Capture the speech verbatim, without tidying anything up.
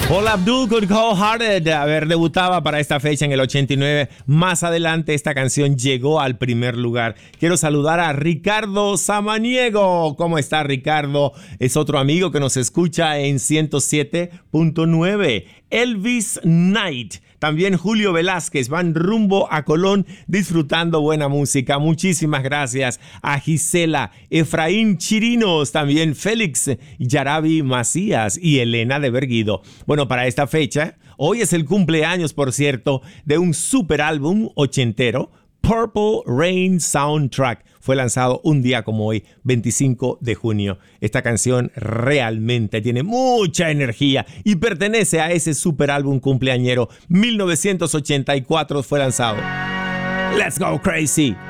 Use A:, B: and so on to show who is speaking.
A: Hola Abdul con Cold Hearted. A ver, debutaba para esta fecha en el ochenta y nueve. Más adelante esta canción llegó al primer lugar. Quiero saludar a Ricardo Samaniego. ¿Cómo está Ricardo? Es otro amigo que nos escucha en ciento siete punto nueve. Elvis Knight. También Julio Velázquez van rumbo a Colón disfrutando buena música. Muchísimas gracias a Gisela, Efraín Chirinos, también Félix Yarabi Macías y Elena de Berguido. Bueno, para esta fecha, hoy es el cumpleaños, por cierto, de un super álbum ochentero, Purple Rain Soundtrack. Fue lanzado un día como hoy, veinticinco de junio. Esta canción realmente tiene mucha energía y pertenece a ese super álbum cumpleañero. mil novecientos ochenta y cuatro fue lanzado. Let's go crazy.